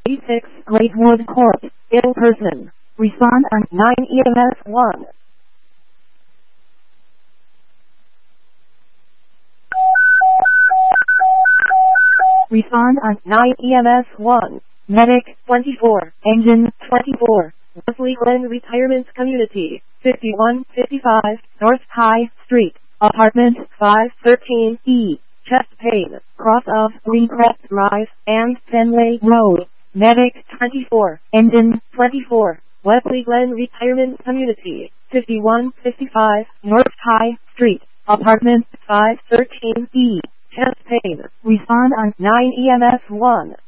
B6 Lakewood Court, ill person. Respond on 9 EMS 1. Respond on 9 EMS 1. Medic 24, Engine 24, Wesley Glen Retirement Community, 5155 North High Street, Apartment 513E, chest pain, cross of Greencrest Drive and Fenway Road. Medic 24, Engine 24, Wesley Glen Retirement Community, 5155 North High Street, Apartment 513E, chest pain. Respond on 9 EMS 1.